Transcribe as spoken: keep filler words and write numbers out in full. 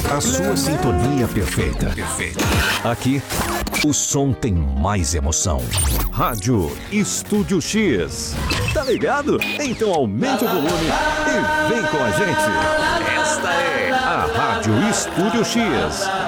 A sua sintonia perfeita. Aqui, o som tem mais emoção. Rádio Estúdio X. Tá ligado? Então aumente o volume e vem com a gente. Esta é a Rádio Estúdio X.